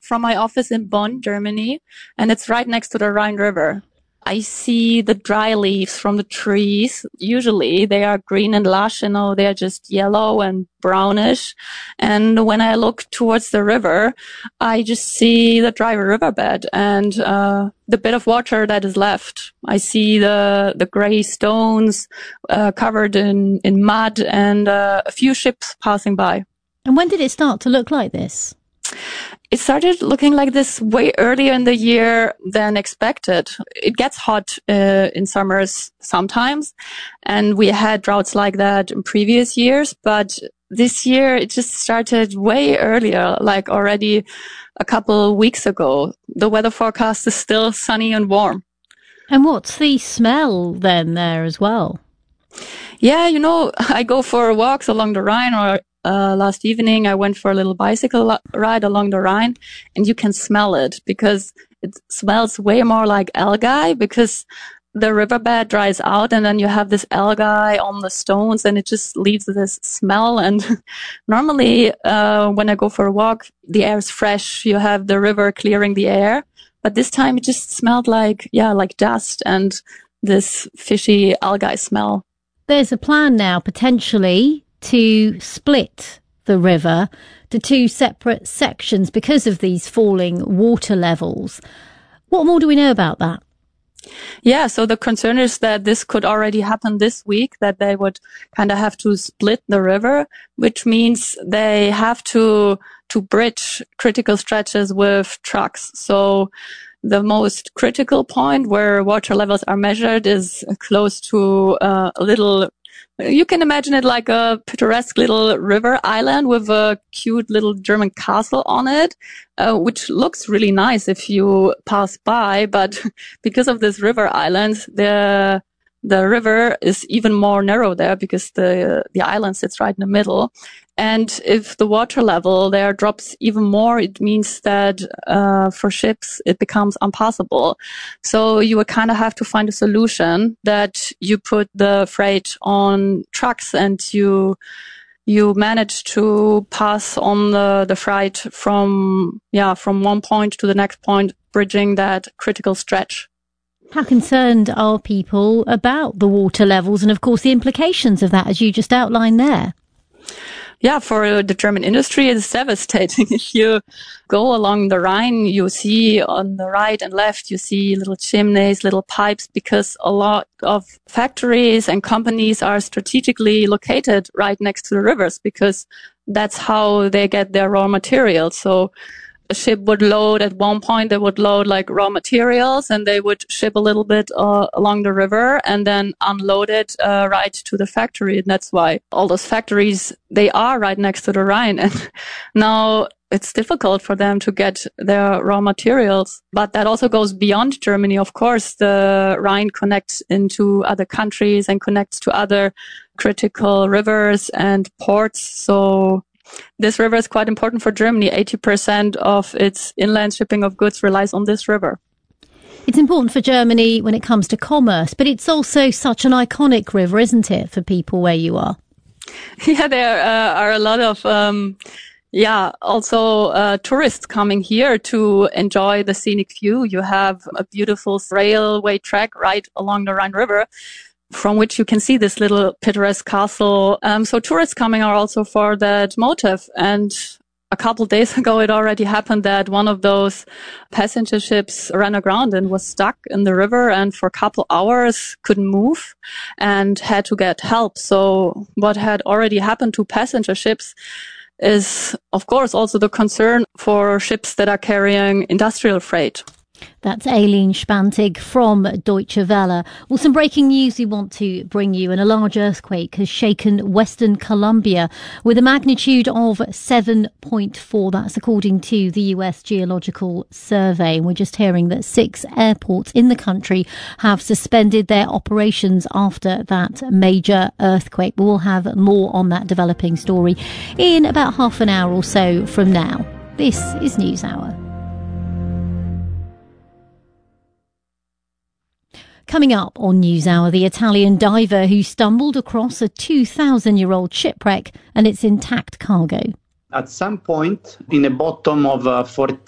from my office in Bonn, Germany, and it's right next to the Rhine River. I see the dry leaves from the trees. Usually they are green and lush, they are just yellow and brownish. And when I look towards the river, I just see the dry riverbed and the bit of water that is left. I see the gray stones covered in mud and a few ships passing by. And when did it start to look like this? It started looking like this way earlier in the year than expected. It gets hot in summers sometimes, and we had droughts like that in previous years, but this year it just started way earlier, like already a couple weeks ago. The weather forecast is still sunny and warm. And what's the smell then there as well? Yeah, I go for walks along the Rhine, or last evening I went for a little bicycle ride along the Rhine, and you can smell it because it smells way more like algae, because the riverbed dries out and then you have this algae on the stones and it just leaves this smell. And normally when I go for a walk, the air is fresh. You have the river clearing the air. But this time it just smelled like dust and this fishy algae smell. There's a plan now potentially to split the river to two separate sections because of these falling water levels. What more do we know about that? Yeah, so the concern is that this could already happen this week, that they would kind of have to split the river, which means they have to bridge critical stretches with trucks. So the most critical point where water levels are measured is close to a little, you can imagine it like a picturesque little river island with a cute little German castle on it, which looks really nice if you pass by. But because of this river island, the river is even more narrow there because the island sits right in the middle. And if the water level there drops even more, it means that for ships it becomes impassable. So you would kind of have to find a solution that you put the freight on trucks and you manage to pass on the freight from one point to the next point, bridging that critical stretch. How concerned are people about the water levels and, of course, the implications of that, as you just outlined there? Yeah, for the German industry, it's devastating. If you go along the Rhine, you see on the right and left, you see little chimneys, little pipes, because a lot of factories and companies are strategically located right next to the rivers, because that's how they get their raw materials. So a ship would load at one point, they would load like raw materials and they would ship a little bit along the river and then unload it right to the factory. And that's why all those factories, they are right next to the Rhine. And now it's difficult for them to get their raw materials. But that also goes beyond Germany. Of course, the Rhine connects into other countries and connects to other critical rivers and ports. So this river is quite important for Germany. 80% of its inland shipping of goods relies on this river. It's important for Germany when it comes to commerce, but it's also such an iconic river, isn't it, for people where you are? Yeah, there are a lot of, tourists coming here to enjoy the scenic view. You have a beautiful railway track right along the Rhine River, from which you can see this little picturesque castle. So tourists coming are also for that motive. And a couple of days ago, it already happened that one of those passenger ships ran aground and was stuck in the river and for a couple hours couldn't move and had to get help. So what had already happened to passenger ships is, of course, also the concern for ships that are carrying industrial freight. That's Aileen Spantig from Deutsche Welle. Well, some breaking news we want to bring you. And a large earthquake has shaken Western Colombia with a magnitude of 7.4. That's according to the US Geological Survey. And we're just hearing that 6 airports in the country have suspended their operations after that major earthquake. We'll have more on that developing story in about half an hour or so from now. This is NewsHour. Coming up on NewsHour, the Italian diver who stumbled across a 2,000-year-old shipwreck and its intact cargo. At some point, in the bottom of 14